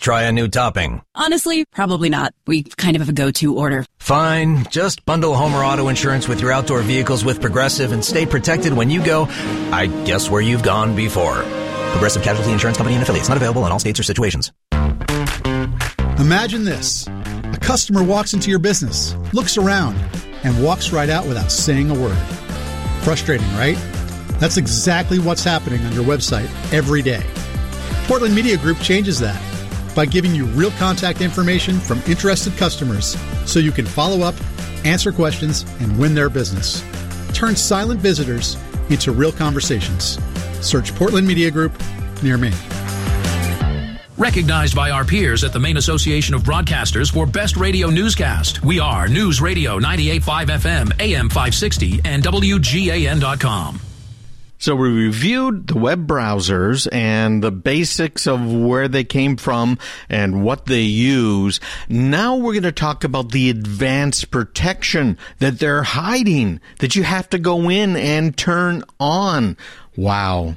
try a new topping? Honestly, probably not. We kind of have a go-to order. Fine. Just bundle home or auto insurance with your outdoor vehicles with Progressive and stay protected when you go, I guess, where you've gone before. Progressive Casualty Insurance Company and affiliates. Not available in all states or situations. Imagine this. A customer walks into your business, looks around, and walks right out without saying a word. Frustrating, right? That's exactly what's happening on your website every day. Portland Media Group changes that by giving you real contact information from interested customers so you can follow up, answer questions, and win their business. Turn silent visitors into real conversations. Search Portland Media Group near me. Recognized by our peers at the Maine Association of Broadcasters for Best Radio Newscast. We are News Radio 98.5 FM, AM 560, and WGAN.com. So we reviewed the web browsers and the basics of where they came from and what they use. Now we're going to talk about the advanced protection that they're hiding, that you have to go in and turn on. Wow.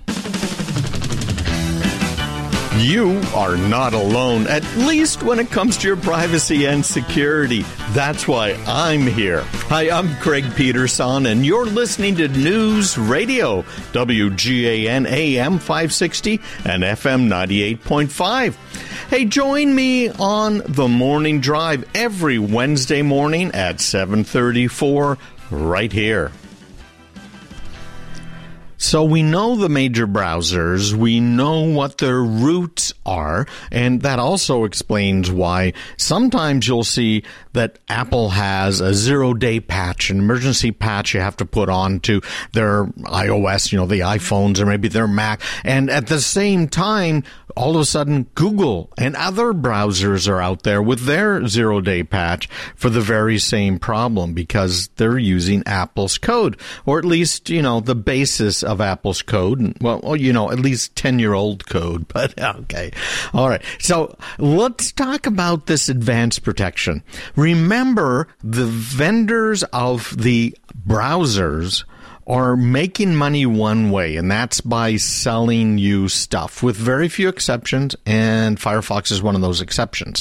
You are not alone, at least when it comes to your privacy and security. That's why I'm here. Hi, I'm Craig Peterson, and you're listening to News Radio, WGAN AM 560 and FM 98.5. Hey, join me on The Morning Drive every Wednesday morning at 7:34 right here. So we know the major browsers, we know what their roots are, and that also explains why sometimes you'll see that Apple has a 0-day patch, an emergency patch you have to put on to their iOS, the iPhones or maybe their Mac, and at the same time, all of a sudden, Google and other browsers are out there with their 0-day patch for the very same problem because they're using Apple's code, or at least, the basis of Apple's code. Well, at least 10-year-old code, but okay. All right. So let's talk about this advanced protection. Remember, the vendors of the browsers are making money one way, and that's by selling you stuff, with very few exceptions, and Firefox is one of those exceptions.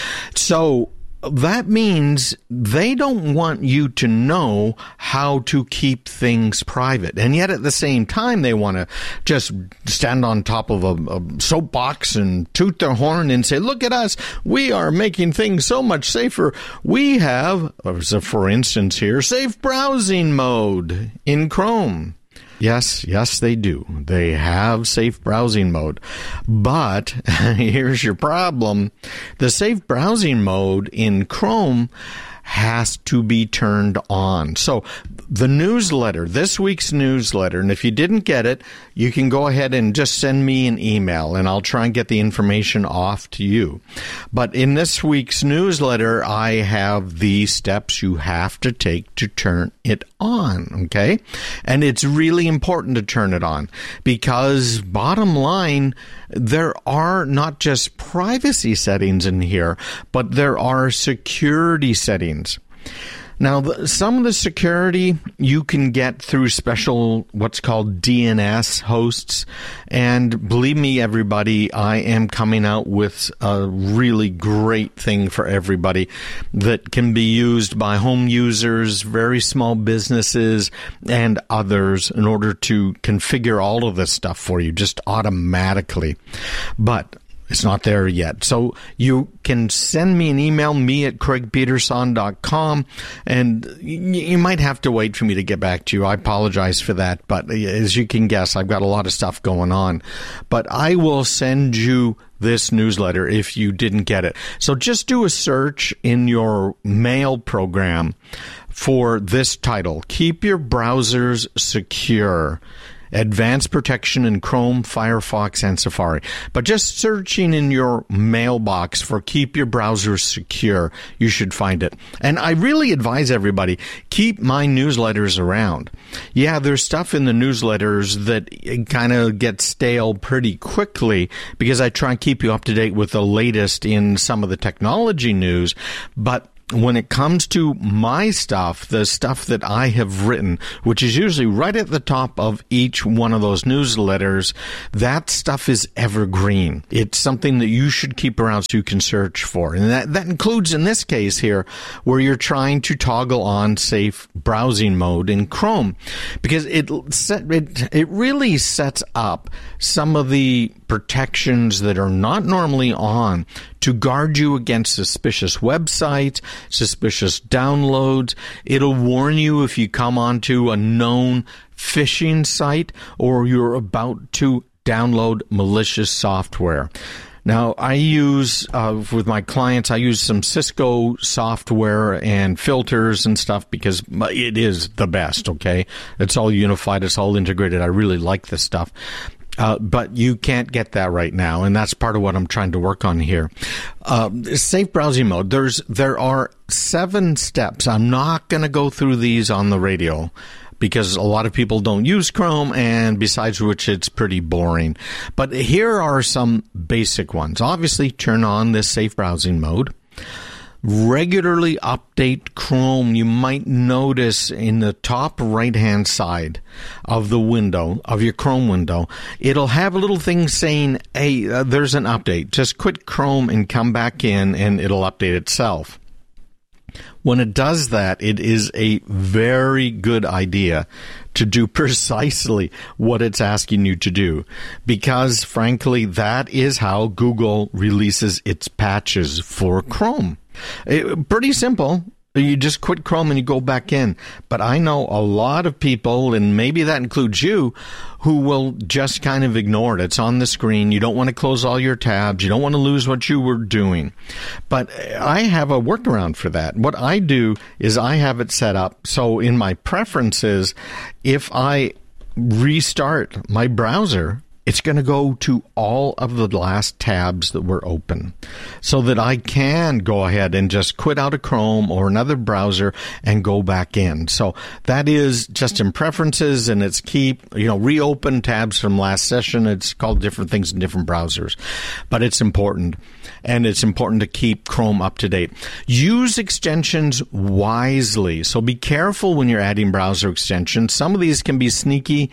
So that means they don't want you to know how to keep things private. And yet at the same time, they want to just stand on top of a soapbox and toot their horn and say, look at us, we are making things so much safer. We have, for instance here, safe browsing mode in Chrome. Yes, they do. They have safe browsing mode. But here's your problem. The safe browsing mode in Chrome has to be turned on. So the newsletter, this week's newsletter, and if you didn't get it, you can go ahead and just send me an email and I'll try and get the information off to you. But in this week's newsletter, I have the steps you have to take to turn it on, okay? And it's really important to turn it on because bottom line, there are not just privacy settings in here, but there are security settings. Now, some of the security you can get through special, what's called DNS hosts. And believe me, everybody, I am coming out with a really great thing for everybody that can be used by home users, very small businesses, and others in order to configure all of this stuff for you just automatically. But it's not there yet. So you can send me an email, me@craigpeterson.com, and you might have to wait for me to get back to you. I apologize for that, but as you can guess, I've got a lot of stuff going on. But I will send you this newsletter if you didn't get it. So just do a search in your mail program for this title, Keep Your Browsers Secure. Advanced protection in Chrome, Firefox, and Safari. But just searching in your mailbox for Keep Your Browsers Secure, you should find it. And I really advise everybody, keep my newsletters around. Yeah, there's stuff in the newsletters that kind of gets stale pretty quickly because I try and keep you up to date with the latest in some of the technology news. But when it comes to my stuff, the stuff that I have written, which is usually right at the top of each one of those newsletters, that stuff is evergreen. It's something that you should keep around so you can search for. And that includes, in this case here, where you're trying to toggle on safe browsing mode in Chrome, because it really sets up some of the protections that are not normally on to guard you against suspicious websites, suspicious downloads. It'll warn you if you come onto a known phishing site or you're about to download malicious software. Now, I use, with my clients, I use some Cisco software and filters and stuff because it is the best, okay? It's all unified. It's all integrated. I really like this stuff. But you can't get that right now, and that's part of what I'm trying to work on here. Safe browsing mode. There are 7 steps. I'm not going to go through these on the radio because a lot of people don't use Chrome, and besides which, it's pretty boring. But here are some basic ones. Obviously, turn on this safe browsing mode. Regularly update Chrome. You might notice in the top right-hand side of the window, of your Chrome window, it'll have a little thing saying, hey, there's an update. Just quit Chrome and come back in, and it'll update itself. When it does that, it is a very good idea to do precisely what it's asking you to do, because, frankly, that is how Google releases its patches for Chrome. Pretty simple. You just quit Chrome and you go back in. But I know a lot of people, and maybe that includes you, who will just kind of ignore it. It's on the screen. You don't want to close all your tabs. You don't want to lose what you were doing. But I have a workaround for that. What I do is I have it set up so in my preferences, if I restart my browser, it's going to go to all of the last tabs that were open so that I can go ahead and just quit out of Chrome or another browser and go back in. So that is just in preferences, and it's reopen tabs from last session. It's called different things in different browsers, but it's important. And it's important to keep Chrome up to date. Use extensions wisely. So be careful when you're adding browser extensions. Some of these can be sneaky,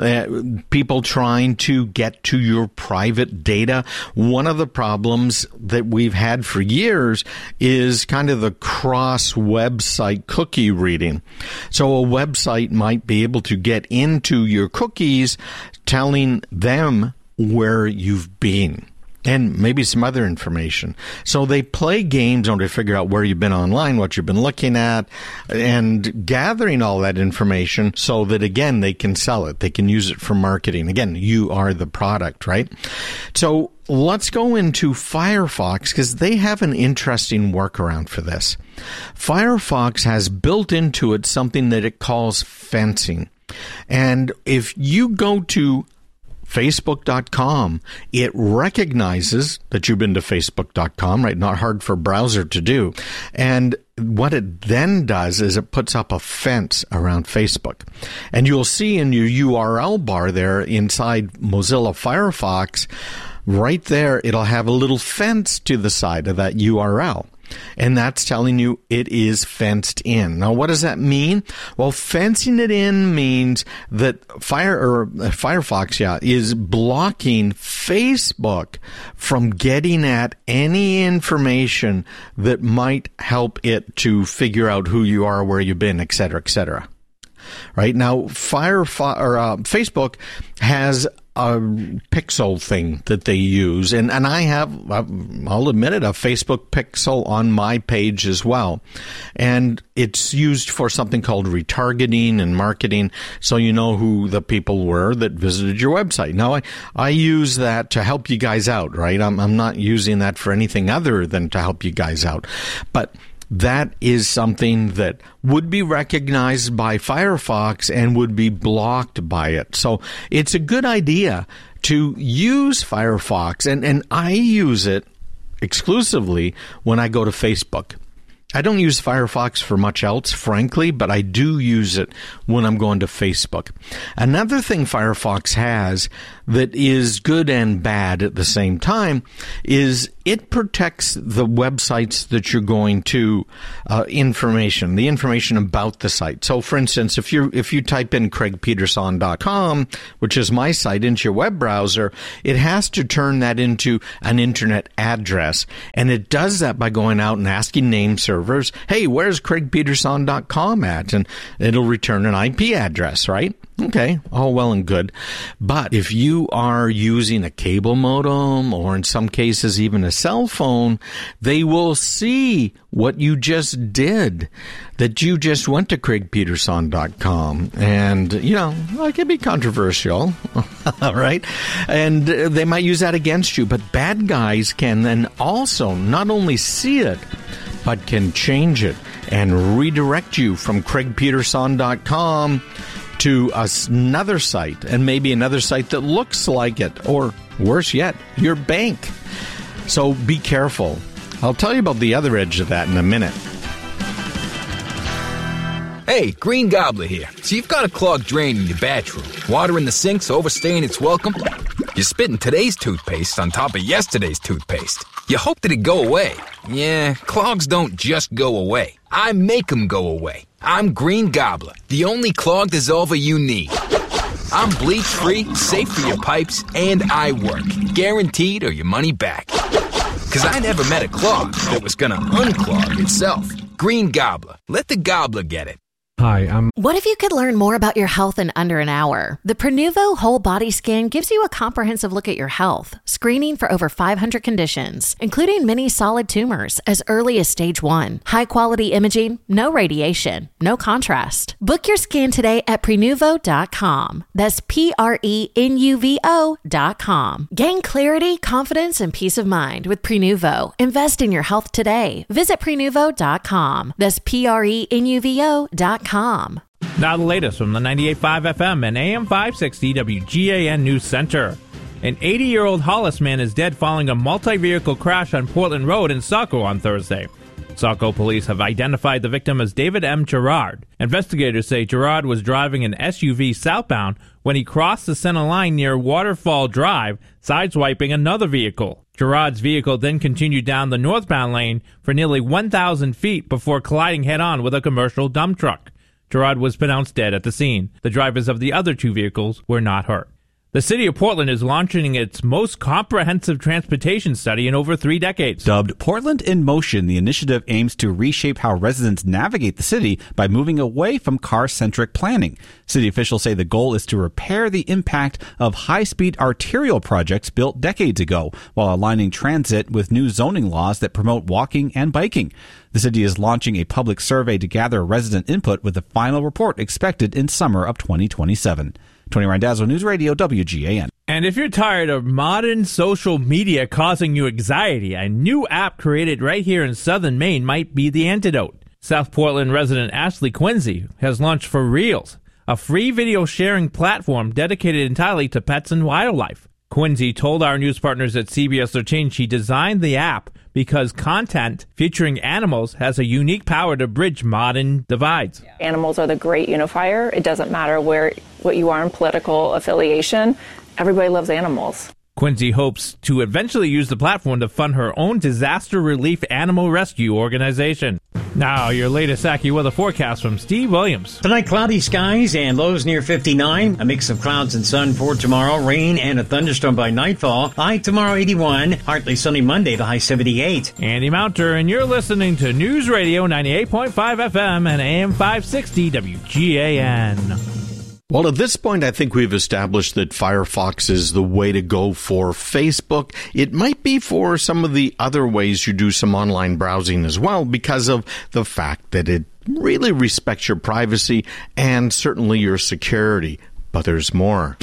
people trying to get to your private data. One of the problems that we've had for years is kind of the cross-website cookie reading. So a website might be able to get into your cookies, telling them where you've been and maybe some other information. So they play games on to figure out where you've been online, what you've been looking at, and gathering all that information so that, again, they can sell it. They can use it for marketing. Again, you are the product, right? So let's go into Firefox because they have an interesting workaround for this. Firefox has built into it something that it calls fencing. And if you go to Facebook.com, it recognizes that you've been to Facebook.com, right? Not hard for a browser to do. And what it then does is it puts up a fence around Facebook. And you'll see in your URL bar there inside Mozilla Firefox, right there, it'll have a little fence to the side of that URL. And that's telling you it is fenced in. Now, what does that mean? Well, fencing it in means that Firefox, is blocking Facebook from getting at any information that might help it to figure out who you are, where you've been, et cetera, et cetera. Right now, Facebook has a pixel thing that they use, and I have, I'll admit it, a Facebook pixel on my page as well, and it's used for something called retargeting and marketing, so you know who the people were that visited your website. Now, I use that to help you guys out, right? I'm not using that for anything other than to help you guys out, but that is something that would be recognized by Firefox and would be blocked by it. So it's a good idea to use Firefox, and I use it exclusively when I go to Facebook. I don't use Firefox for much else, frankly, but I do use it when I'm going to Facebook. Another thing Firefox has that is good and bad at the same time is it protects the websites that you're going to, the information about the site. So, for instance, if you type in craigpeterson.com, which is my site, into your web browser, it has to turn that into an internet address. And it does that by going out and asking name servers, hey, where's craigpeterson.com at? And it'll return an IP address, right? Okay, all well and good. But if you are using a cable modem or in some cases even a cell phone, they will see what you just did, that you just went to craigpeterson.com. And, it can be controversial, all right? And they might use that against you. But bad guys can then also not only see it, but can change it and redirect you from craigpeterson.com to another site, and maybe another site that looks like it, or worse yet, your bank. So be careful. I'll tell you about the other edge of that in a minute. Hey, Green Gobbler here. So you've got a clogged drain in your bathroom. Water in the sink's overstaying its welcome. You're spitting today's toothpaste on top of yesterday's toothpaste. You hope that it go away. Yeah, clogs don't just go away. I make them go away. I'm Green Gobbler, the only clog dissolver you need. I'm bleach-free, safe for your pipes, and I work. Guaranteed or your money back. Because I never met a clog that was going to unclog itself. Green Gobbler. Let the gobbler get it. Hi, What if you could learn more about your health in under an hour? The Prenuvo Whole Body Scan gives you a comprehensive look at your health, screening for over 500 conditions, including many solid tumors as early as stage 1. High-quality imaging, no radiation, no contrast. Book your scan today at Prenuvo.com. That's Prenuvo.com. Gain clarity, confidence, and peace of mind with Prenuvo. Invest in your health today. Visit Prenuvo.com. That's Prenuvo.com. Now the latest from the 98.5 FM and AM 560 WGAN News Center. An 80-year-old Hollis man is dead following a multi-vehicle crash on Portland Road in Saco on Thursday. Saco police have identified the victim as David M. Gerard. Investigators say Gerard was driving an SUV southbound when he crossed the center line near Waterfall Drive, sideswiping another vehicle. Gerard's vehicle then continued down the northbound lane for nearly 1,000 feet before colliding head-on with a commercial dump truck. Gerard was pronounced dead at the scene. The drivers of the other two vehicles were not hurt. The city of Portland is launching its most comprehensive transportation study in over 3 decades. Dubbed Portland in Motion, the initiative aims to reshape how residents navigate the city by moving away from car-centric planning. City officials say the goal is to repair the impact of high-speed arterial projects built decades ago, while aligning transit with new zoning laws that promote walking and biking. The city is launching a public survey to gather resident input, with the final report expected in summer of 2027. Tony Randazzo, News Radio, WGAN. And if you're tired of modern social media causing you anxiety, a new app created right here in southern Maine might be the antidote. South Portland resident Ashley Quincy has launched For Reels, a free video sharing platform dedicated entirely to pets and wildlife. Quincy told our news partners at CBS 13 she designed the app because content featuring animals has a unique power to bridge modern divides. Animals are the great unifier. It doesn't matter what you are in political affiliation. Everybody loves animals. Quincy hopes to eventually use the platform to fund her own disaster relief animal rescue organization. Now, your latest AccuWeather forecast from Steve Williams. Tonight, cloudy skies and lows near 59. A mix of clouds and sun for tomorrow. Rain and a thunderstorm by nightfall. High tomorrow, 81. Partly sunny Monday, the high 78. Andy Mounter, and you're listening to News Radio 98.5 FM and AM 560 WGAN. Well, at this point, I think we've established that Firefox is the way to go for Facebook. It might be for some of the other ways you do some online browsing as well, because of the fact that it really respects your privacy and certainly your security. But there's more.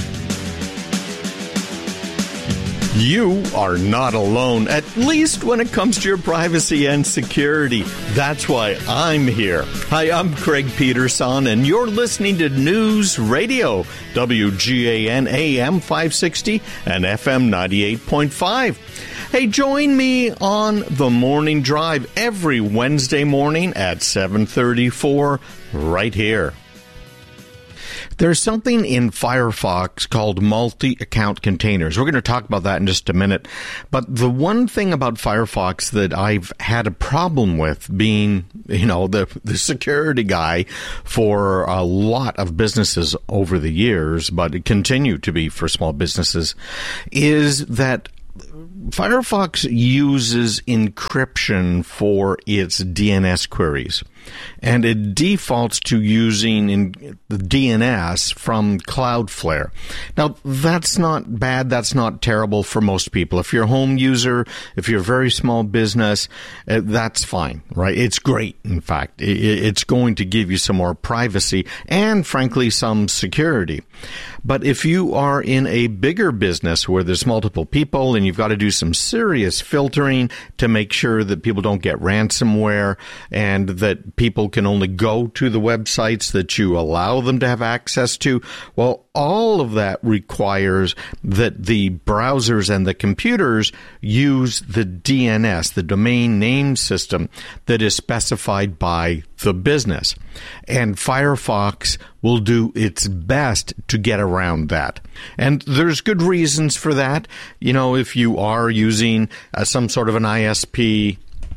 You are not alone, at least when it comes to your privacy and security. That's why I'm here. Hi, I'm Craig Peterson, and you're listening to News Radio, WGAN AM 560 and FM 98.5. Hey, join me on The Morning Drive every Wednesday morning at 7:34 right here. There's something in Firefox called multi-account containers. We're going to talk about that in just a minute. But the one thing about Firefox that I've had a problem with, being, the security guy for a lot of businesses over the years, but it continue to be for small businesses, is that Firefox uses encryption for its DNS queries, and it defaults to using the DNS from Cloudflare. Now, that's not bad. That's not terrible for most people. If you're a home user, if you're a very small business, that's fine, right? It's great, in fact. It's going to give you some more privacy and, frankly, some security. But if you are in a bigger business where there's multiple people and you've got to do some serious filtering to make sure that people don't get ransomware and that people can only go to the websites that you allow them to have access to, well, all of that requires that the browsers and the computers use the DNS, the domain name system that is specified by the business. And Firefox will do its best to get around that. And there's good reasons for that. If you are using some sort of an ISP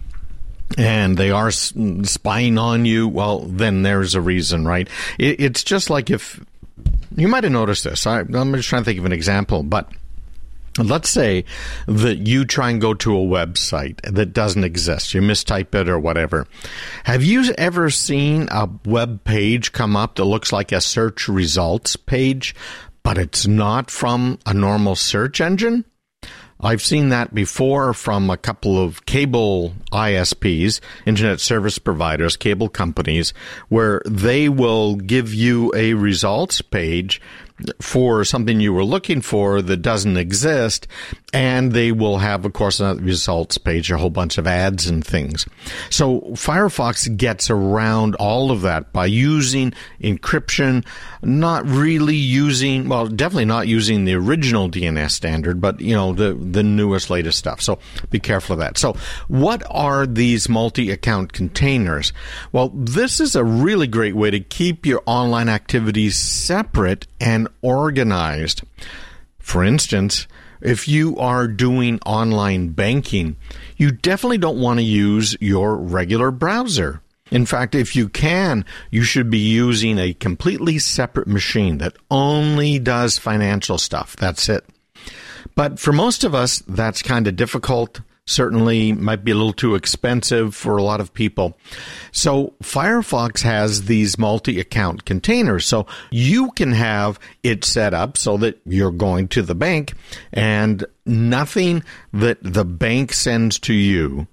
and they are spying on you, well, then there's a reason, right? It's just like if you might have noticed this. I'm just trying to think of an example, but let's say that you try and go to a website that doesn't exist. You mistype it or whatever. Have you ever seen a web page come up that looks like a search results page, but it's not from a normal search engine? I've seen that before from a couple of cable ISPs, internet service providers, cable companies, where they will give you a results page for something you were looking for that doesn't exist, and they will have, of course, on the results page a whole bunch of ads and things. So Firefox gets around all of that by using encryption, not really using, well, definitely not using the original DNS standard, but, the newest, latest stuff. So be careful of that. So what are these multi-account containers? Well, this is a really great way to keep your online activities separate and organized. For instance, if you are doing online banking, you definitely don't want to use your regular browser. In fact, if you can, you should be using a completely separate machine that only does financial stuff. That's it. But for most of us, that's kind of difficult. Certainly might be a little too expensive for a lot of people. So Firefox has these multi-account containers. So you can have it set up so that you're going to the bank and nothing that the bank sends to you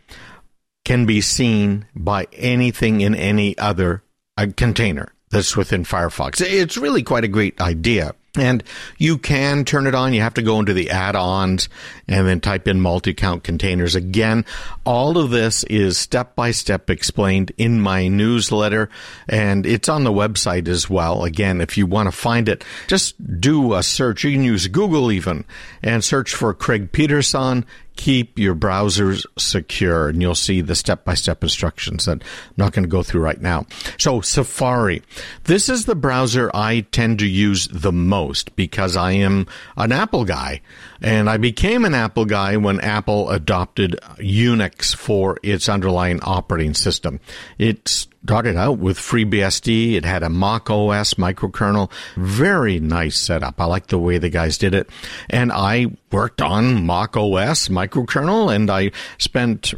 can be seen by anything in any other container that's within Firefox. It's really quite a great idea. And you can turn it on. You have to go into the add-ons and then type in multi-account containers. Again, all of this is step-by-step explained in my newsletter, and it's on the website as well. Again, if you want to find it, just do a search. You can use Google even and search for Craig Peterson. Keep your browsers secure, and you'll see the step-by-step instructions that I'm not going to go through right now. So Safari. This is the browser I tend to use the most because I am an Apple guy, and I became an Apple guy when Apple adopted Unix for its underlying operating system. It started out with FreeBSD. It had a Mac OS microkernel. Very nice setup. I like the way the guys did it. And I worked on Mac OS microkernel, and I spent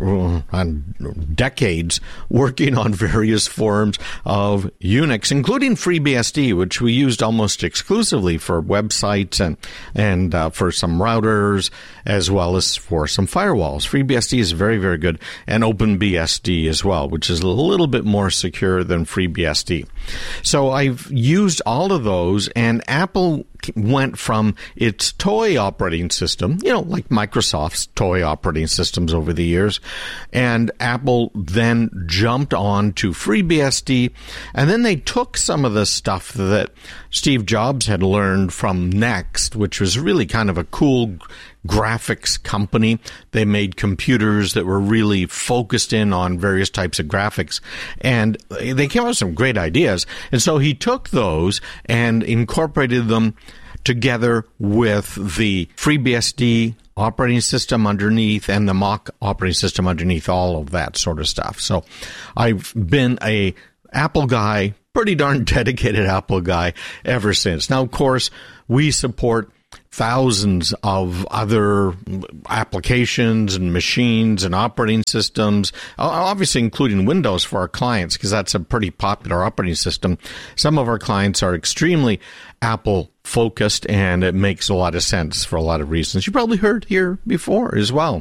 decades working on various forms of Unix, including FreeBSD, which we used almost exclusively for websites and for some routers, as well as for some firewalls. FreeBSD is very, very good, and OpenBSD as well, which is a little bit more secure than FreeBSD. So I've used all of those, and Apple went from its toy operating system, like Microsoft's toy operating systems over the years, and Apple then jumped on to FreeBSD, and then they took some of the stuff that Steve Jobs had learned from Next, which was really kind of a cool graphics company. They made computers that were really focused in on various types of graphics, and they came up with some great ideas. And so he took those and incorporated them together with the FreeBSD operating system underneath and the Mach operating system underneath, all of that sort of stuff. So I've been a Apple guy, pretty darn dedicated Apple guy ever since. Now, of course, we support thousands of other applications and machines and operating systems, obviously including Windows for our clients, because that's a pretty popular operating system. Some of our clients are extremely Apple focused, and it makes a lot of sense for a lot of reasons. You probably heard here before as well.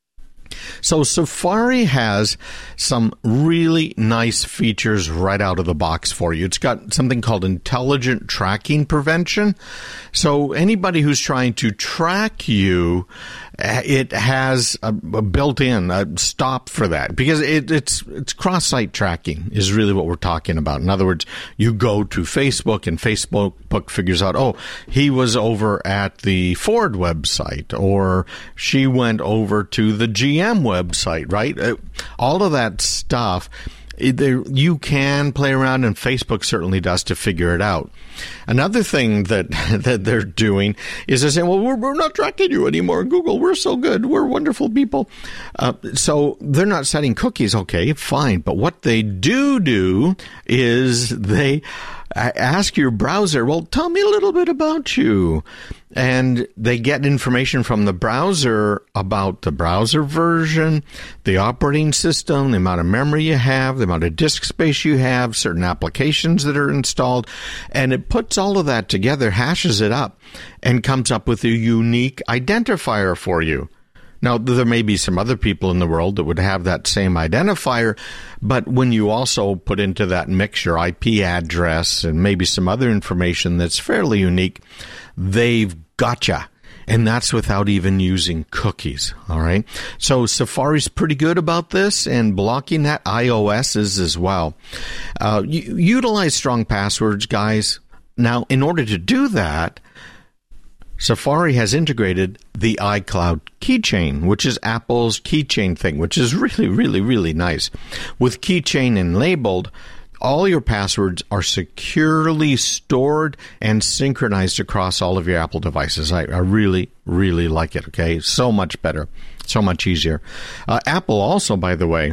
So Safari has some really nice features right out of the box for you. It's got something called intelligent tracking prevention. So anybody who's trying to track you, it has a built-in stop for that, because it's cross-site tracking is really what we're talking about. In other words, you go to Facebook and Facebook figures out, oh, he was over at the Ford website, or she went over to the GM website, right? All of that stuff, you can play around, and Facebook certainly does, to figure it out. Another thing that they're doing is they're saying, well, we're not tracking you anymore, Google. We're so good. We're wonderful people. So they're not setting cookies. Okay, fine. But what they do is they ask your browser, well, tell me a little bit about you. And they get information from the browser about the browser version, the operating system, the amount of memory you have, the amount of disk space you have, certain applications that are installed. And it puts all of that together, hashes it up, and comes up with a unique identifier for you. Now, there may be some other people in the world that would have that same identifier, but when you also put into that mix your IP address and maybe some other information that's fairly unique, they've gotcha. And that's without even using cookies, all right? So Safari's pretty good about this, and blocking that. iOS is as well. Utilize strong passwords, guys. Now, in order to do that, Safari has integrated the iCloud keychain, which is Apple's keychain thing, which is really, really, really nice. With keychain enabled, all your passwords are securely stored and synchronized across all of your Apple devices. I really, really like it, okay? So much better, so much easier. Apple also, by the way,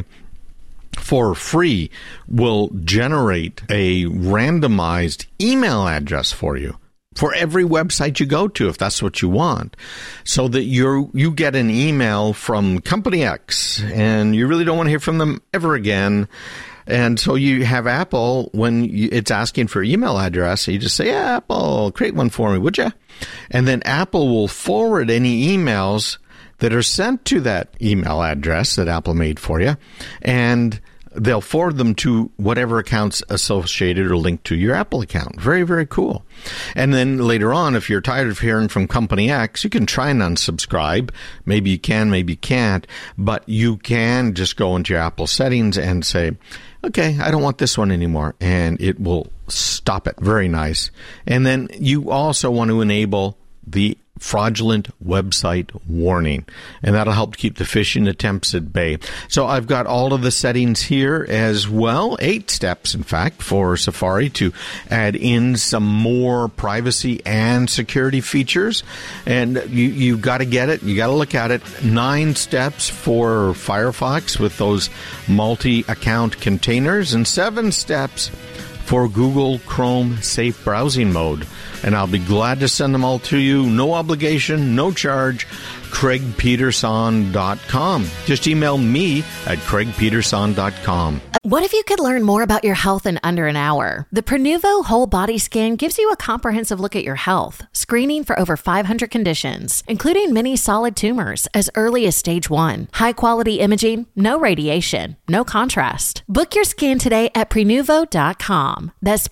for free, will generate a randomized email address for you for every website you go to, if that's what you want, so that you get an email from Company X, and you really don't want to hear from them ever again. And so you have Apple, when it's asking for email address, you just say, yeah, Apple, create one for me, would you? And then Apple will forward any emails that are sent to that email address that Apple made for you, and they'll forward them to whatever accounts associated or linked to your Apple account. Very, very cool. And then later on, if you're tired of hearing from Company X, you can try and unsubscribe. Maybe you can, maybe you can't. But you can just go into your Apple settings and say, okay, I don't want this one anymore. And it will stop it. Very nice. And then you also want to enable the fraudulent website warning, and that'll help keep the phishing attempts at bay. So I've got all of the settings here as well, 8 steps in fact for Safari to add in some more privacy and security features, and you got to get it, you got to look at it. 9 steps for Firefox with those multi-account containers, and 7 steps for Google Chrome Safe Browsing Mode. And I'll be glad to send them all to you. No obligation, no charge. CraigPeterson.com. Just email me at CraigPeterson.com. What if you could learn more about your health in under an hour? The Prenuvo Whole Body Scan gives you a comprehensive look at your health, screening for over 500 conditions, including many solid tumors as early as stage 1. High-quality imaging, no radiation, no contrast. Book your scan today at Prenuvo.com. That's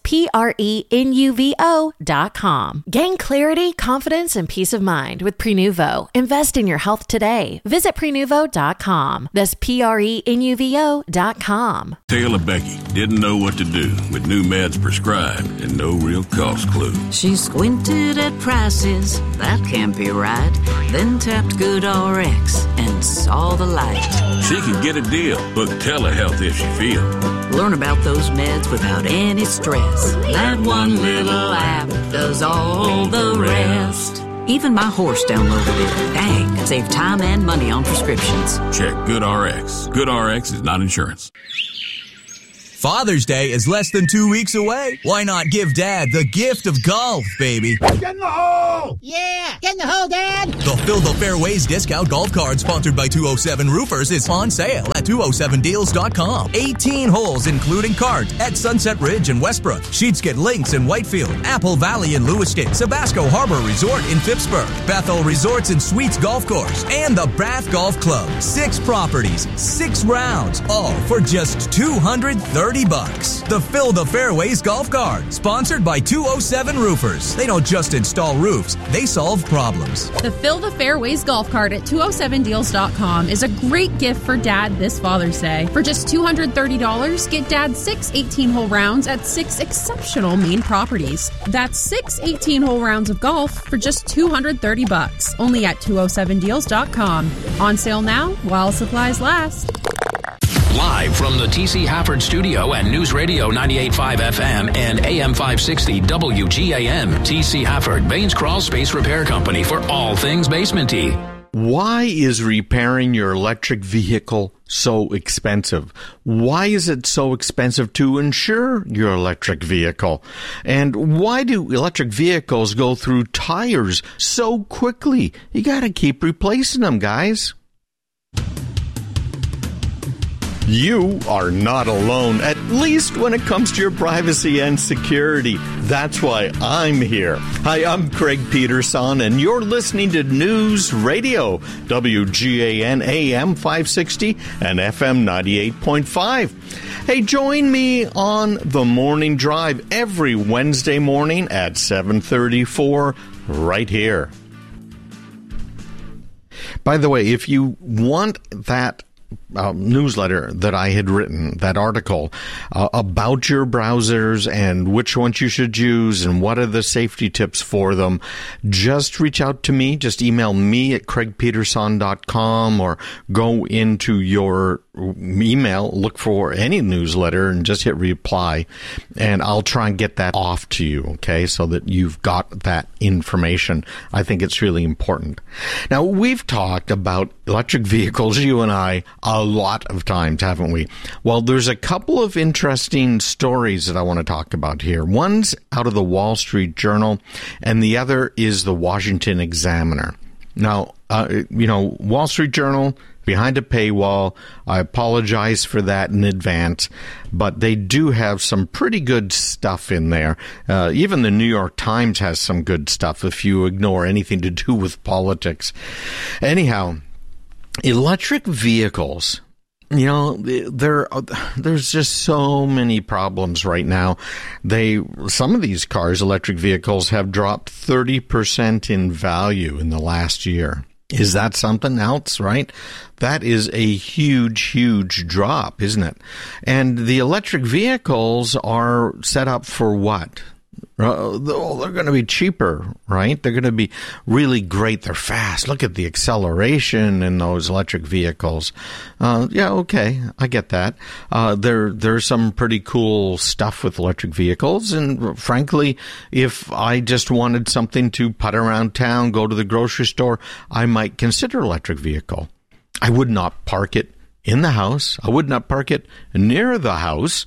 Prenuvo.com. Gain clarity, confidence, and peace of mind with Prenuvo. Invest in your health today. Visit Prenuvo.com. That's Prenuvo.com. Taylor Becky didn't know what to do with new meds prescribed and no real cost clue. She squinted at prices, that can't be right. Then tapped GoodRx and saw the light. She can get a deal, book telehealth if she feels. Learn about those meds without any stress. That one little app does all the rest. Even my horse downloaded it. Dang, save time and money on prescriptions. Check GoodRx. GoodRx is not insurance. Father's Day is less than 2 weeks away. Why not give Dad the gift of golf, baby? Get in the hole! Yeah, get in the hole, Dad! The Fill the Fairways discount golf card sponsored by 207 Roofers is on sale at 207deals.com. 18 holes including cards at Sunset Ridge in Westbrook, Sheetskin Links in Whitefield, Apple Valley in Lewiston, Sabasco Harbor Resort in Phippsburg, Bethel Resorts and Suites Golf Course, and the Brath Golf Club. 6 properties, 6 rounds, all for just $230. The Fill the Fairways golf card, sponsored by 207 Roofers. They don't just install roofs, they solve problems. The Fill the Fairways golf cart at 207deals.com is a great gift for Dad this Father's Day. For just $230, get Dad 6 18-hole rounds at 6 exceptional Maine properties. That's 6 18-hole rounds of golf for just $230, only at 207deals.com. On sale now while supplies last. Live from the T.C. Hafford Studio and News Radio 98.5 FM and AM 560 WGAM. T.C. Hafford, Baines Crawl Space Repair Company for all things basement-y. Why is repairing your electric vehicle so expensive? Why is it so expensive to insure your electric vehicle? And why do electric vehicles go through tires so quickly? You got to keep replacing them, guys. You are not alone, at least when it comes to your privacy and security. That's why I'm here. Hi, I'm Craig Peterson, and you're listening to News Radio, WGAN AM 560 and FM 98.5. Hey, join me on The Morning Drive every Wednesday morning at 7:34 right here. By the way, if you want that newsletter that I had written, that article about your browsers and which ones you should use and what are the safety tips for them, just reach out to me. Just email me at CraigPeterson.com or go into your email, look for any newsletter and just hit reply, and I'll try and get that off to you, okay, so that you've got that information. I think it's really important. Now, we've talked about electric vehicles, you and I, a lot of times, haven't we? Well, there's a couple of interesting stories that I want to talk about here. One's out of the Wall Street Journal, and the other is the Washington Examiner. Now, Wall Street Journal, behind a paywall. I apologize for that in advance, but they do have some pretty good stuff in there. Even the New York Times has some good stuff if you ignore anything to do with politics. Anyhow, electric vehicles, there's just so many problems right now. Some of these cars, electric vehicles, have dropped 30% in value in the last year. Is that something else, right? That is a huge, huge drop, isn't it? And the electric vehicles are set up for what? They're going to be cheaper, right? They're going to be really great. They're fast. Look at the acceleration in those electric vehicles. Okay, I get that. There's some pretty cool stuff with electric vehicles. And frankly, if I just wanted something to putt around town, go to the grocery store, I might consider electric vehicle. I would not park it in the house. I would not park it near the house.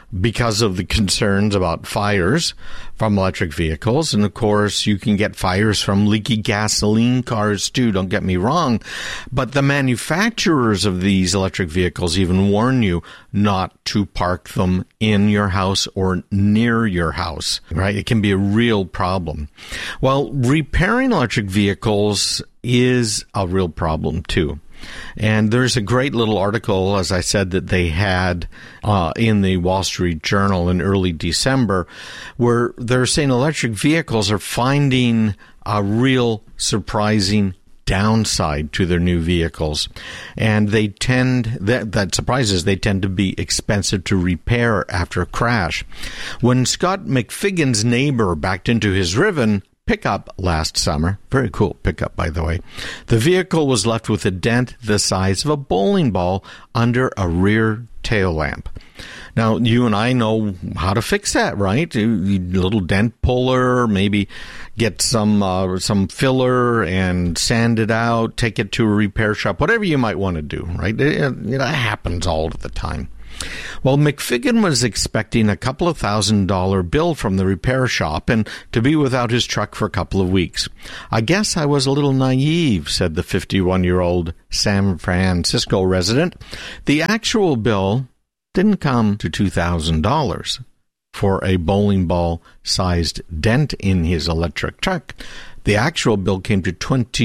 because of the concerns about fires from electric vehicles. And of course, you can get fires from leaky gasoline cars too, don't get me wrong. But the manufacturers of these electric vehicles even warn you not to park them in your house or near your house, right? It can be a real problem. Well, repairing electric vehicles is a real problem too. And there's a great little article, as I said, that they had in the Wall Street Journal in early December, where they're saying electric vehicles are finding a real surprising downside to their new vehicles. And they tend, that surprises, they tend to be expensive to repair after a crash. When Scott McFiggin's neighbor backed into his Rivian pickup last summer, very cool pickup, by the way, the vehicle was left with a dent the size of a bowling ball under a rear tail lamp. Now, you and I know how to fix that, right? A little dent puller, maybe get some filler and sand it out, take it to a repair shop, whatever you might want to do, right? It happens all the time. Well, McFiggen was expecting a couple of $1,000 bill from the repair shop and to be without his truck for a couple of weeks. I guess I was a little naive, said the 51-year-old San Francisco resident. The actual bill didn't come to $2,000 for a bowling ball-sized dent in his electric truck. The actual bill came to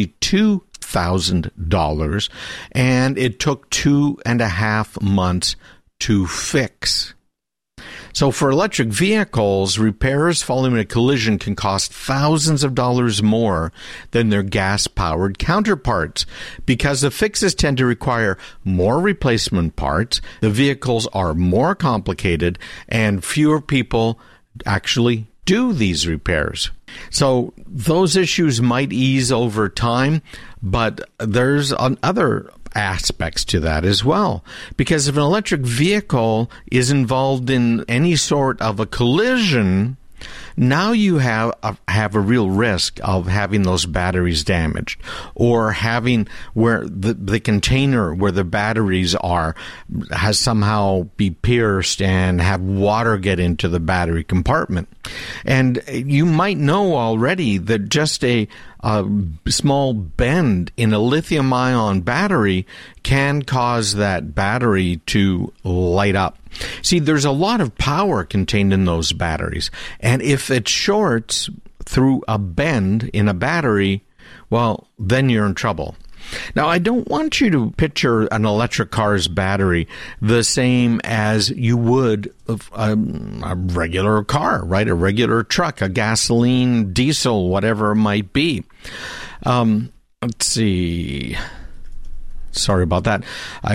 $22,000, and it took 2.5 months to fix. So for electric vehicles, repairs following a collision can cost thousands of dollars more than their gas-powered counterparts. Because the fixes tend to require more replacement parts, the vehicles are more complicated, and fewer people actually do these repairs. So those issues might ease over time, but there's other aspects to that as well. Because if an electric vehicle is involved in any sort of a collision, now you have a real risk of having those batteries damaged, or having where the container where the batteries are has somehow be pierced and have water get into the battery compartment. And you might know already that just a small bend in a lithium-ion battery can cause that battery to light up. See, there's a lot of power contained in those batteries, and if it shorts through a bend in a battery, well, then you're in trouble. Now, I don't want you to picture an electric car's battery the same as you would a regular car, right? A regular truck, a gasoline, diesel, whatever it might be. Let's see. Sorry about that.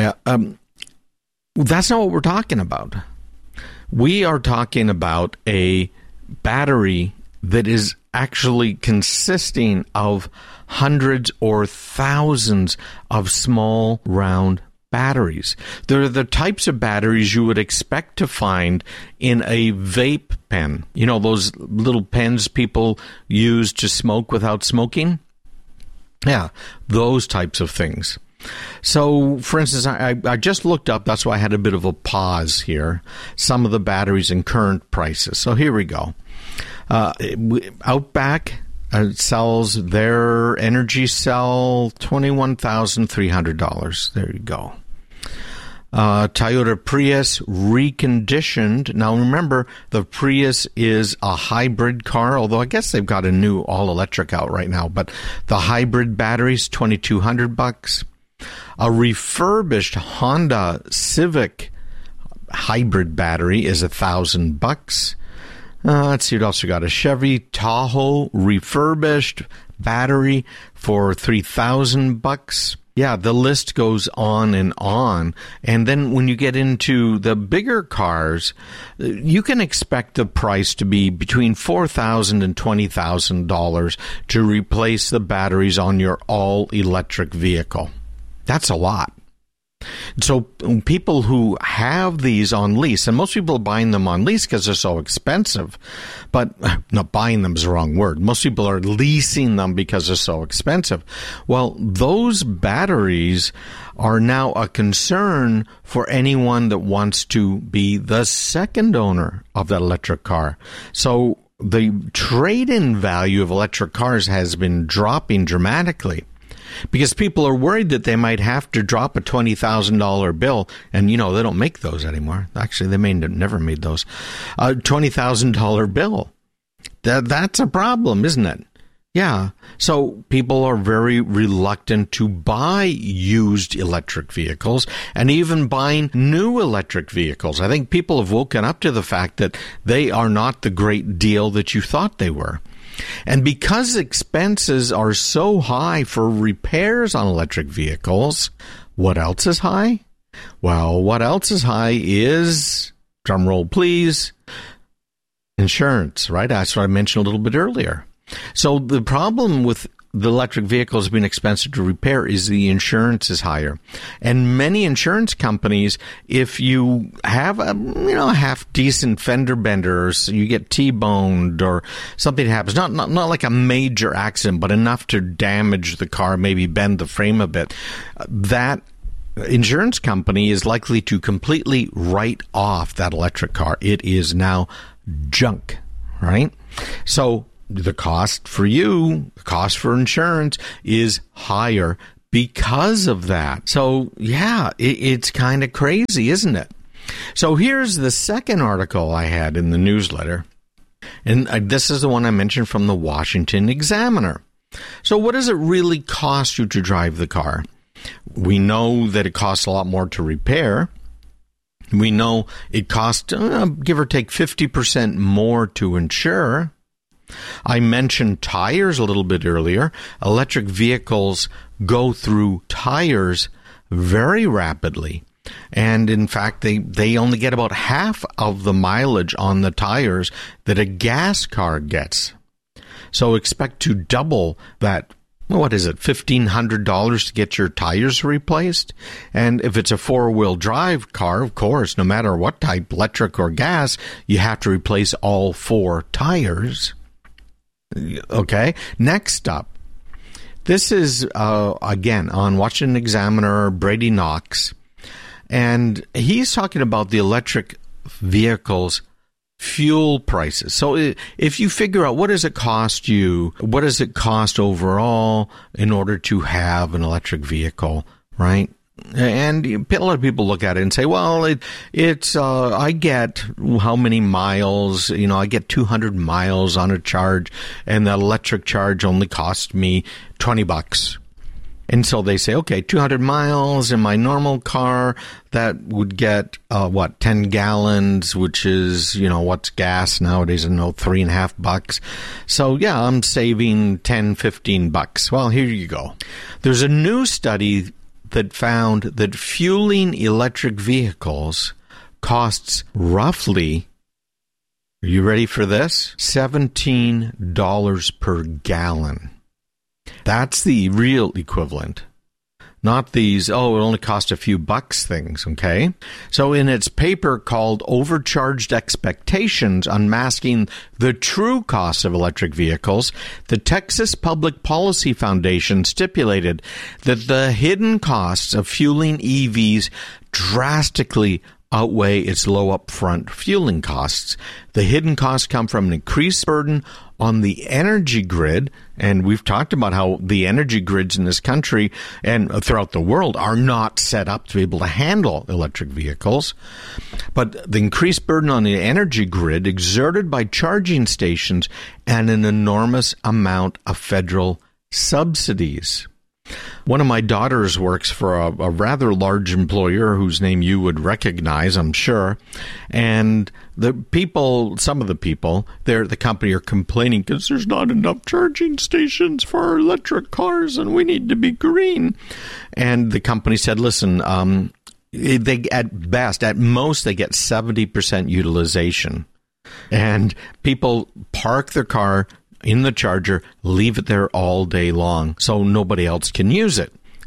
That's not what we're talking about. We are talking about a battery that is actually consisting of hundreds or thousands of small round batteries. They're the types of batteries you would expect to find in a vape pen. You know, those little pens people use to smoke without smoking? Yeah, those types of things. So, for instance, I just looked up, that's why I had a bit of a pause here, some of the batteries and current prices. So here we go. Outback sells their energy cell $21,300. There you go. Toyota Prius reconditioned. Now remember, the Prius is a hybrid car, although I guess they've got a new all-electric out right now. But the hybrid battery's $2,200. A refurbished Honda Civic hybrid battery is $1,000. Let's see what else we got. A Chevy Tahoe refurbished battery for $3,000. Yeah, the list goes on and on. And then when you get into the bigger cars, you can expect the price to be between $4,000 and $20,000 to replace the batteries on your all-electric vehicle. That's a lot. So people who have these on lease, and most people are buying them on lease because they're so expensive, but not buying them is the wrong word. Most people are leasing them because they're so expensive. Well, those batteries are now a concern for anyone that wants to be the second owner of that electric car. So the trade-in value of electric cars has been dropping dramatically, because people are worried that they might have to drop a $20,000 bill. And, they don't make those anymore. Actually, they may have never made those. A $20,000 bill. That's a problem, isn't it? Yeah. So people are very reluctant to buy used electric vehicles and even buying new electric vehicles. I think people have woken up to the fact that they are not the great deal that you thought they were. And because expenses are so high for repairs on electric vehicles, what else is high? Well, what else is high is, drum roll please, insurance, right? That's what I mentioned a little bit earlier. So the problem with the electric vehicles being expensive to repair is the insurance is higher. And many insurance companies, if you have a half-decent fender bender, or you get T-boned or something happens, not like a major accident, but enough to damage the car, maybe bend the frame a bit, that insurance company is likely to completely write off that electric car. It is now junk, right? So the cost for you, the cost for insurance is higher because of that. So, yeah, it's kind of crazy, isn't it? So here's the second article I had in the newsletter. And this is the one I mentioned from the Washington Examiner. So what does it really cost you to drive the car? We know that it costs a lot more to repair. We know it costs, give or take, 50% more to insure. I mentioned tires a little bit earlier. Electric vehicles go through tires very rapidly. And in fact, they only get about half of the mileage on the tires that a gas car gets. So expect to double that. What is it, $1,500 to get your tires replaced? And if it's a four-wheel drive car, of course, no matter what type, electric or gas, you have to replace all four tires. Okay, next up. This is, again, on Washington Examiner, Brady Knox. And he's talking about the electric vehicles' fuel prices. So if you figure out what does it cost you, what does it cost overall in order to have an electric vehicle, right? And a lot of people look at it and say, well, it's I get how many miles, I get 200 miles on a charge, and that electric charge only cost me $20. And so they say, okay, 200 miles in my normal car, that would get, 10 gallons, which is, what's gas nowadays? I know, $3.50. So, yeah, I'm saving $10-15. Well, here you go. There's a new study that found that fueling electric vehicles costs roughly, are you ready for this? $17 per gallon. That's the real equivalent. Not these, it only cost a few bucks things, okay? So in its paper called Overcharged Expectations, Unmasking the True Cost of Electric Vehicles, the Texas Public Policy Foundation stipulated that the hidden costs of fueling EVs drastically outweigh its low upfront fueling costs. The hidden costs come from an increased burden on the energy grid, and we've talked about how the energy grids in this country and throughout the world are not set up to be able to handle electric vehicles. But the increased burden on the energy grid exerted by charging stations and an enormous amount of federal subsidies. One of my daughters works for a rather large employer whose name you would recognize, I'm sure. And some of the people there at the company are complaining because there's not enough charging stations for our electric cars and we need to be green. And the company said, listen, they at most, they get 70% utilization. And people park their car in the charger, leave it there all day long so nobody else can use it.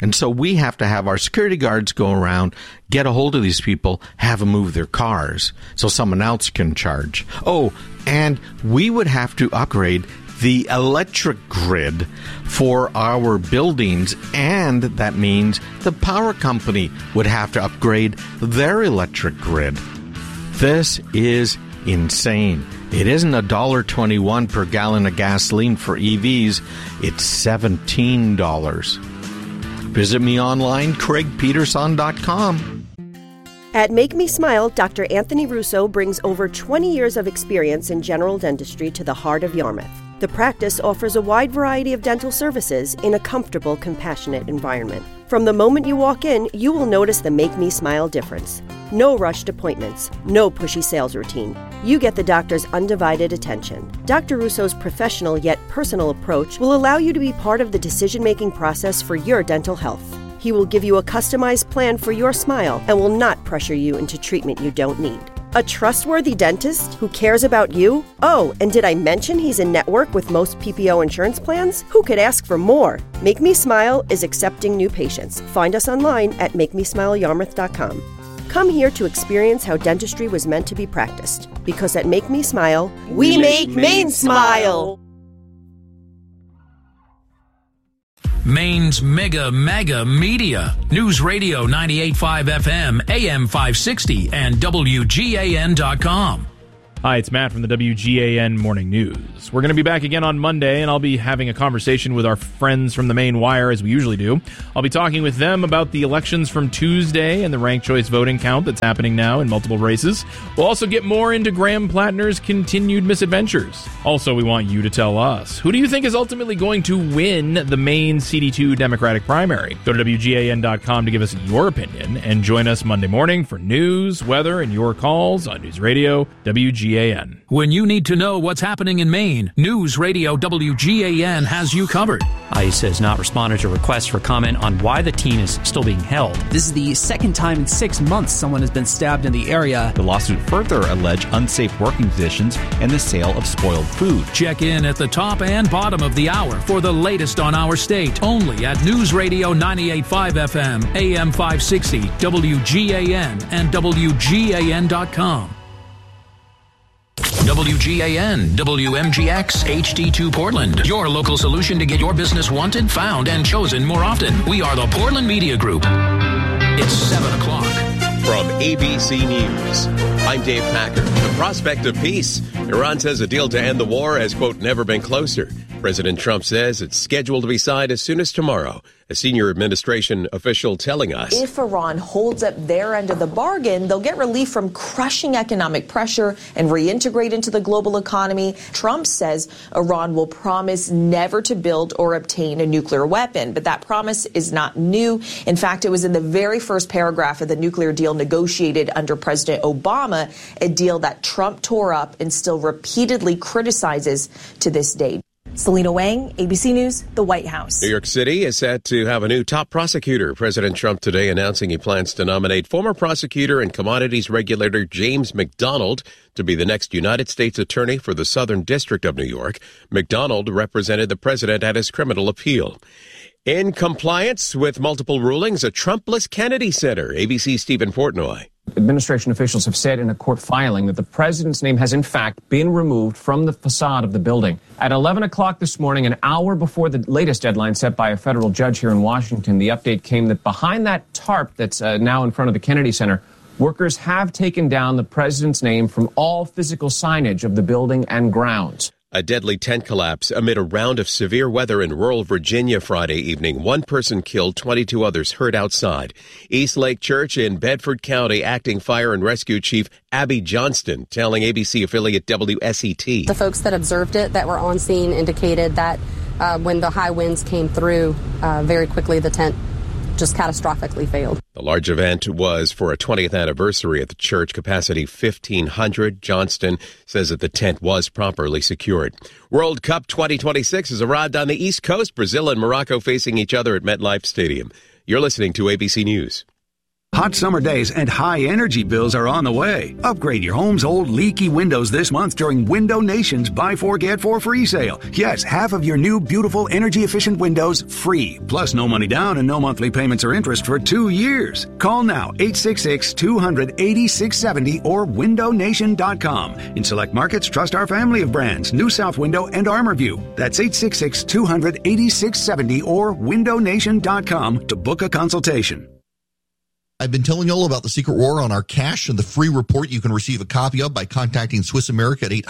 And so we have to have our security guards go around, get a hold of these people, have them move their cars so someone else can charge. Oh, and we would have to upgrade the electric grid for our buildings, and that means the power company would have to upgrade their electric grid. This is insane. It isn't $1.21 per gallon of gasoline for EVs. It's $17. Visit me online, CraigPeterson.com. At Make Me Smile, Dr. Anthony Russo brings over 20 years of experience in general dentistry to the heart of Yarmouth. The practice offers a wide variety of dental services in a comfortable, compassionate environment. From the moment you walk in, you will notice the Make Me Smile difference. No rushed appointments, no pushy sales routine. You get the doctor's undivided attention. Dr. Russo's professional yet personal approach will allow you to be part of the decision-making process for your dental health. He will give you a customized plan for your smile and will not pressure you into treatment you don't need. A trustworthy dentist who cares about you? Oh, and did I mention he's in network with most PPO insurance plans? Who could ask for more? Make Me Smile is accepting new patients. Find us online at MakeMeSmileYarmouth.com. Come here to experience how dentistry was meant to be practiced. Because at Make Me Smile, we make Maine smile! Maine's mega media. News Radio 98.5 FM, AM 560, and WGAN.com. Hi, it's Matt from the WGAN Morning News. We're going to be back again on Monday, and I'll be having a conversation with our friends from the Maine Wire, as we usually do. I'll be talking with them about the elections from Tuesday and the ranked choice voting count that's happening now in multiple races. We'll also get more into Graham Plattner's continued misadventures. Also, we want you to tell us, who do you think is ultimately going to win the Maine CD2 Democratic primary? Go to WGAN.com to give us your opinion, and join us Monday morning for news, weather, and your calls on News Radio WGAN. When you need to know what's happening in Maine, News Radio WGAN has you covered. ICE has not responded to requests for comment on why the teen is still being held. This is the second time in 6 months someone has been stabbed in the area. The lawsuit further alleged unsafe working conditions and the sale of spoiled food. Check in at the top and bottom of the hour for the latest on our state, only at News Radio 98.5 FM, AM 560, WGAN, and WGAN.com. WGAN, WMGX, HD2 Portland. Your local solution to get your business wanted, found, and chosen more often. We are the Portland Media Group. It's 7 o'clock. From ABC News, I'm Dave Packer. The prospect of peace. Iran says a deal to end the war has, quote, never been closer. President Trump says it's scheduled to be signed as soon as tomorrow. A senior administration official telling us, if Iran holds up their end of the bargain, they'll get relief from crushing economic pressure and reintegrate into the global economy. Trump says Iran will promise never to build or obtain a nuclear weapon. But that promise is not new. In fact, it was in the very first paragraph of the nuclear deal negotiated under President Obama, a deal that Trump tore up and still repeatedly criticizes to this day. Selena Wang, ABC News, the White House. New York City is set to have a new top prosecutor. President Trump today announcing he plans to nominate former prosecutor and commodities regulator James McDonald to be the next United States attorney for the Southern District of New York. McDonald represented the president at his criminal appeal. In compliance with multiple rulings, a Trumpless Kennedy Center. ABC's Stephen Portnoy. Administration officials have said in a court filing that the president's name has in fact been removed from the facade of the building. At 11 o'clock this morning, an hour before the latest deadline set by a federal judge here in Washington, the update came that behind that tarp that's now in front of the Kennedy Center, workers have taken down the president's name from all physical signage of the building and grounds. A deadly tent collapse amid a round of severe weather in rural Virginia Friday evening. 1 person killed, 22 others hurt outside. East Lake Church in Bedford County, acting fire and rescue chief Abby Johnston telling ABC affiliate WSET. The folks that observed it that were on scene indicated that when the high winds came through, very quickly the tent just catastrophically failed. The large event was for a 20th anniversary at the church, capacity 1,500. Johnston says that the tent was properly secured. World Cup 2026 has arrived on the East Coast. Brazil and Morocco facing each other at MetLife Stadium. You're listening to ABC News. Hot summer days and high energy bills are on the way. Upgrade your home's old leaky windows this month during Window Nation's Buy 4 Get 4 free sale. Yes, half of your new beautiful energy efficient windows free. Plus no money down and no monthly payments or interest for 2 years. Call now 866-200-8670 or windownation.com. In select markets, trust our family of brands, New South Window and ArmorView. That's 866-200-8670 or windownation.com to book a consultation. I've been telling you all about the Secret War on our cash and the free report you can receive a copy of by contacting Swiss America at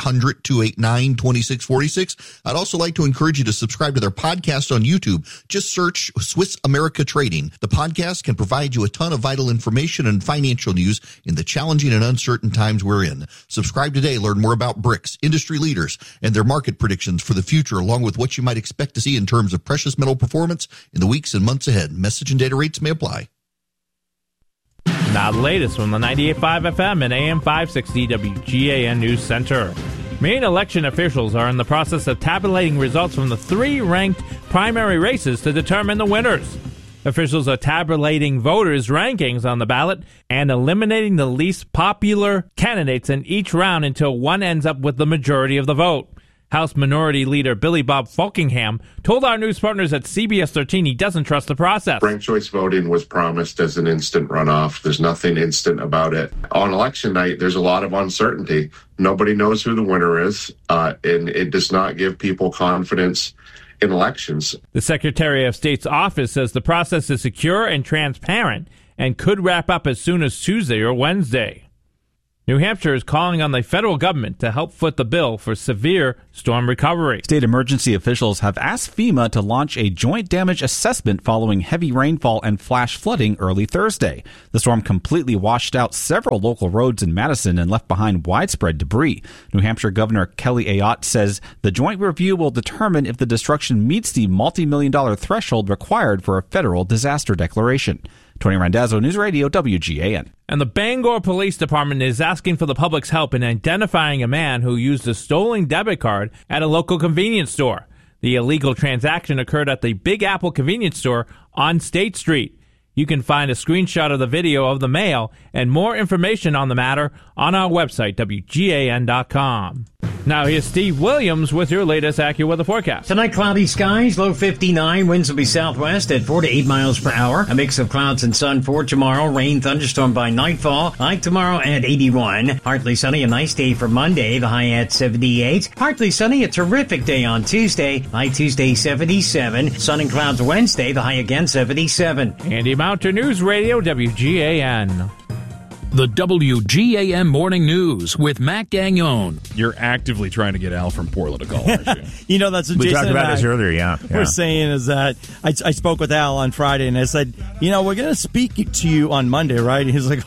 800-289-2646. I'd also like to encourage you to subscribe to their podcast on YouTube. Just search Swiss America Trading. The podcast can provide you a ton of vital information and financial news in the challenging and uncertain times we're in. Subscribe today. Learn more about BRICS, industry leaders, and their market predictions for the future, along with what you might expect to see in terms of precious metal performance in the weeks and months ahead. Message and data rates may apply. Now the latest from the 98.5 FM and AM 560 WGAN News Center. Maine election officials are in the process of tabulating results from the 3 ranked primary races to determine the winners. Officials are tabulating voters' rankings on the ballot and eliminating the least popular candidates in each round until one ends up with the majority of the vote. House Minority Leader Billy Bob Fulkingham told our news partners at CBS 13 he doesn't trust the process. Ranked choice voting was promised as an instant runoff. There's nothing instant about it. On election night, there's a lot of uncertainty. Nobody knows who the winner is, and it does not give people confidence in elections. The Secretary of State's office says the process is secure and transparent and could wrap up as soon as Tuesday or Wednesday. New Hampshire is calling on the federal government to help foot the bill for severe storm recovery. State emergency officials have asked FEMA to launch a joint damage assessment following heavy rainfall and flash flooding early Thursday. The storm completely washed out several local roads in Madison and left behind widespread debris. New Hampshire Governor Kelly Ayotte says the joint review will determine if the destruction meets the multi-million-dollar threshold required for a federal disaster declaration. Tony Randazzo, News Radio, WGAN. And the Bangor Police Department is asking for the public's help in identifying a man who used a stolen debit card at a local convenience store. The illegal transaction occurred at the Big Apple convenience store on State Street. You can find a screenshot of the video of the mail and more information on the matter on our website, WGAN.com. Now here's Steve Williams with your latest AccuWeather forecast. Tonight, cloudy skies, low 59. Winds will be southwest at 4 to 8 miles per hour. A mix of clouds and sun for tomorrow. Rain, thunderstorm by nightfall. High tomorrow at 81. Partly sunny, a nice day for Monday. The high at 78. Partly sunny, a terrific day on Tuesday. High Tuesday, 77. Sun and clouds Wednesday. The high again, 77. Andy Mountain, News Radio, WGAN. The WGAN Morning News with Matt Gagnon. You're actively trying to get Al from Portland to call, aren't you? You know, that's what we Jason talked about this earlier, yeah. We're saying is that I spoke with Al on Friday, and I said, you know, we're going to speak to you on Monday, right? And he's like,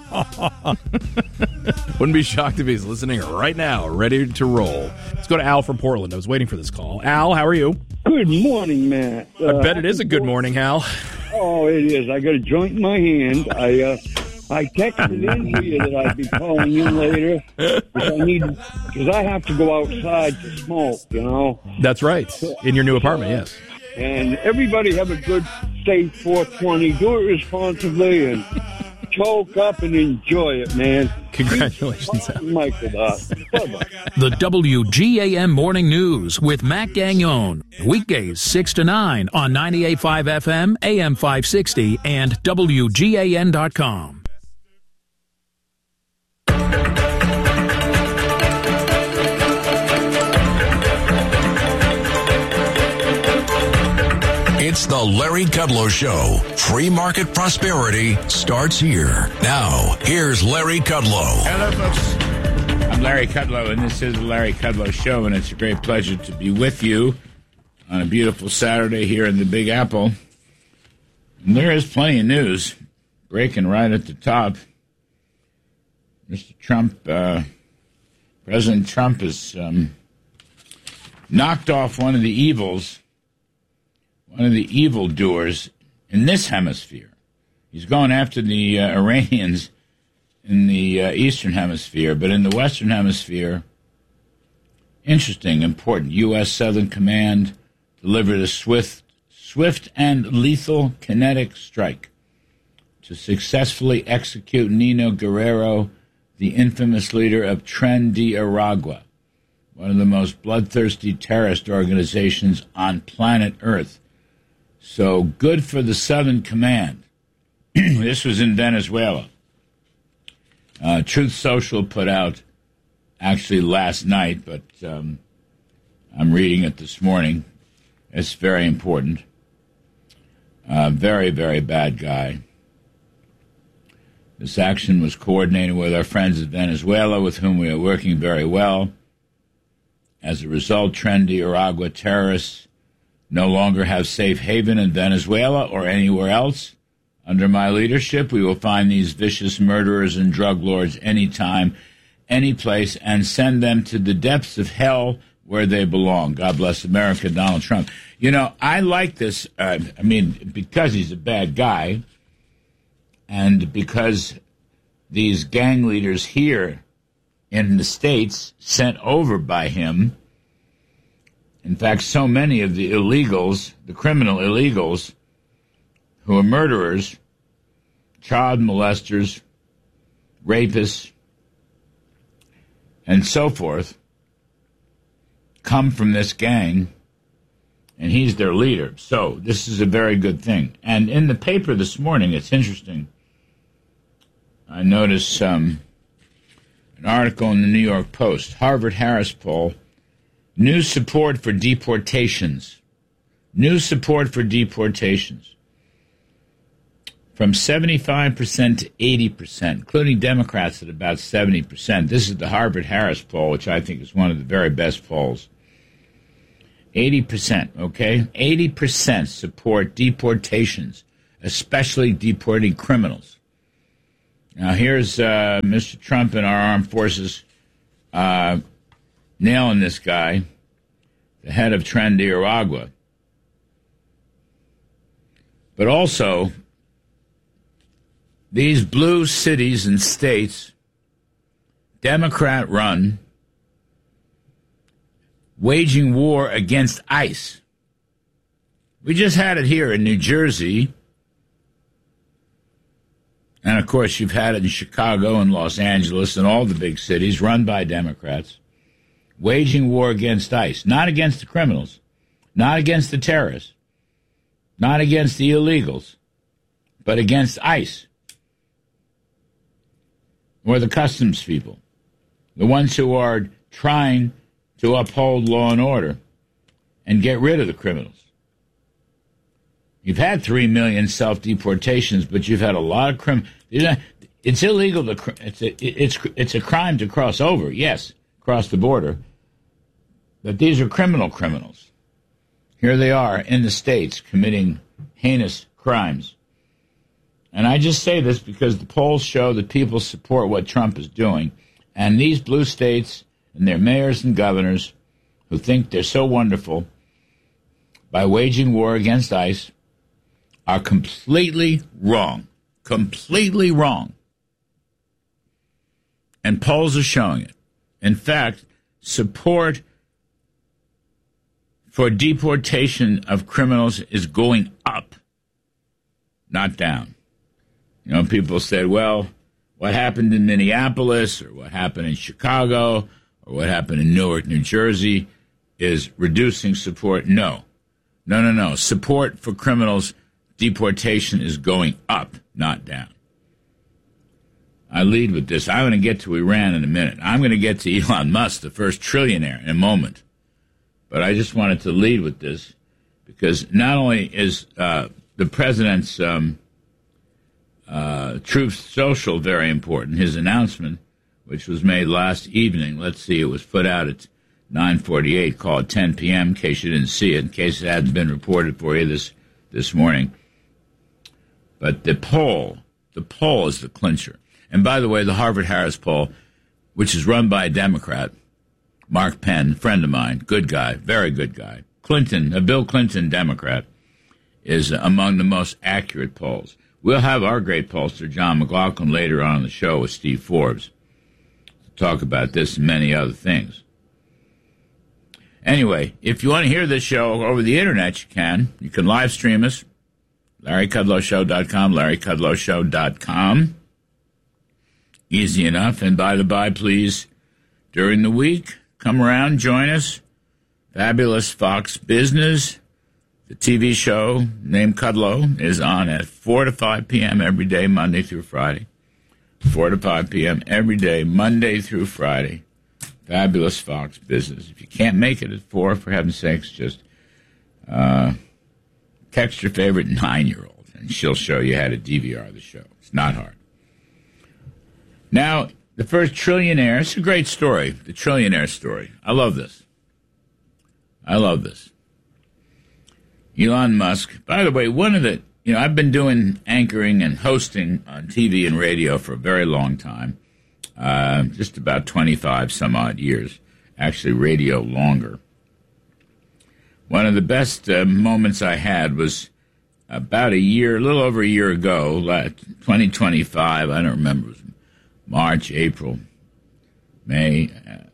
Wouldn't be shocked if he's listening right now, ready to roll. Let's go to Al from Portland. I was waiting for this call. Al, how are you? Good morning, Matt. I bet it is a good morning, Al. Oh, it is. I got a joint in my hand. I texted in to you that I'd be calling in later because I have to go outside to smoke, you know. That's right. In your new apartment, yes. And everybody have a good, safe 420. Do it responsibly and choke up and enjoy it, man. Congratulations, Al. Michael, bye-bye. The WGAN Morning News with Matt Gagnon. Weekdays 6 to 9 on 98.5 FM, AM 560, and WGAN.com. It's the Larry Kudlow Show. Free market prosperity starts here. Now, here's Larry Kudlow. Hello, folks. I'm Larry Kudlow, and this is the Larry Kudlow Show, and it's a great pleasure to be with you on a beautiful Saturday here in the Big Apple. And there is plenty of news breaking right at the top. Mr. Trump, President Trump has knocked off one of the evildoers in this hemisphere. He's going after the Iranians in the Eastern Hemisphere, but in the Western Hemisphere, interesting, important. U.S. Southern Command delivered a swift and lethal kinetic strike to successfully execute Nino Guerrero, the infamous leader of Tren de Aragua, one of the most bloodthirsty terrorist organizations on planet Earth. So good for the Southern Command. This was in Venezuela. Truth Social put out, actually last night, but I'm reading it this morning. It's very important. Very, very bad guy. This action was coordinated with our friends in Venezuela, with whom we are working very well. As a result, Tren de Aragua terrorists no longer have safe haven in Venezuela or anywhere else. Under my leadership, we will find these vicious murderers and drug lords anytime, any place, and send them to the depths of hell where they belong. God bless America, Donald Trump. You know, I like this, because he's a bad guy, and because these gang leaders here in the States sent over by him, in fact, so many of the illegals, the criminal illegals, who are murderers, child molesters, rapists, and so forth, come from this gang, and he's their leader. So this is a very good thing. And in the paper this morning, it's interesting. I noticed an article in the New York Post, Harvard-Harris poll, new support for deportations. New support for deportations. From 75% to 80%, including Democrats at about 70%. This is the Harvard-Harris poll, which I think is one of the very best polls. 80%, okay? 80% support deportations, especially deporting criminals. Now, here's Mr. Trump and our armed forces nailing this guy, the head of Tren de Aragua. But also, these blue cities and states, Democrat-run, waging war against ICE. We just had it here in New Jersey. And, of course, you've had it in Chicago and Los Angeles and all the big cities run by Democrats, waging war against ICE, not against the criminals, not against the terrorists, not against the illegals, but against ICE, or the customs people, the ones who are trying to uphold law and order and get rid of the criminals. You've had 3 million self-deportations, but you've had a lot of criminals. It's illegal it's a crime to cross over, yes, cross the border, but these are criminals. Here they are in the states committing heinous crimes. And I just say this because the polls show that people support what Trump is doing. And these blue states and their mayors and governors who think they're so wonderful by waging war against ICE are completely wrong. Completely wrong. And polls are showing it. In fact, support for deportation of criminals is going up, not down. You know, people said, well, what happened in Minneapolis or what happened in Chicago or what happened in Newark, New Jersey is reducing support. No. Support for criminals, deportation is going up, not down. I lead with this. I'm going to get to Iran in a minute. I'm going to get to Elon Musk, the first trillionaire, in a moment. But I just wanted to lead with this because not only is the president's Truth Social very important, his announcement, which was made last evening. Let's see, it was put out at 9:48, called 10 p.m., in case you didn't see it, in case it hadn't been reported for you this morning. But the poll is the clincher. And by the way, the Harvard-Harris poll, which is run by a Democrat, Mark Penn, friend of mine, good guy, very good guy. Bill Clinton, Democrat, is among the most accurate polls. We'll have our great pollster, John McLaughlin, later on in the show with Steve Forbes to talk about this and many other things. Anyway, if you want to hear this show over the internet, you can. You can live stream us LarryKudlowShow.com, LarryKudlowShow.com. Easy enough. And by the by, please, during the week, come around, join us. Fabulous Fox Business, the TV show named Kudlow, is on at 4 to 5 p.m. every day, Monday through Friday. 4 to 5 p.m. every day, Monday through Friday. Fabulous Fox Business. If you can't make it at 4, for heaven's sakes, just text your favorite 9-year-old, and she'll show you how to DVR the show. It's not hard. Now, the first trillionaire. It's a great story, the trillionaire story. I love this. Elon Musk. By the way, I've been doing anchoring and hosting on TV and radio for a very long time, just about 25 some odd years. Actually, radio longer. One of the best moments I had was about a little over a year ago, 2025. I don't remember. It was March, April, May.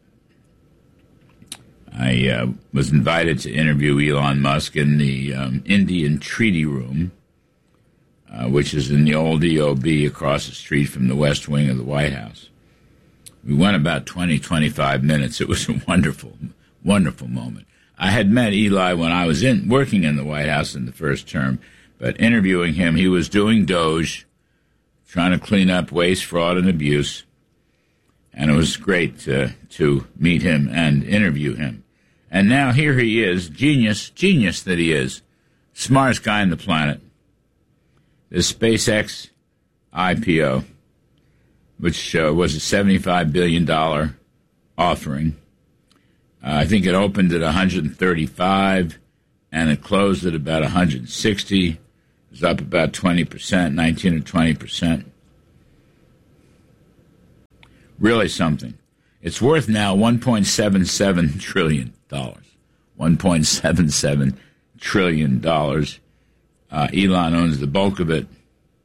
I was invited to interview Elon Musk in the Indian Treaty Room, which is in the old EOB across the street from the West Wing of the White House. We went about 20, 25 minutes. It was a wonderful, wonderful moment. I had met Eli when I was working in the White House in the first term, but interviewing him, he was doing Doge, trying to clean up waste, fraud, and abuse, and it was great to meet him and interview him. And now here he is, genius that he is, smartest guy on the planet. The SpaceX IPO, which was a $75 billion offering. I think it opened at 135, and it closed at about 160. It was up about 20%, 19 or 20%. Really something. It's worth now $1.77 trillion. $1.77 trillion. Elon owns the bulk of it.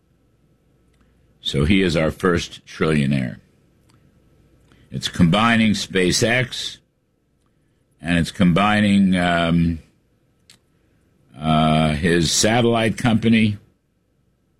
So he is our first trillionaire. It's combining SpaceX, and it's combining his satellite company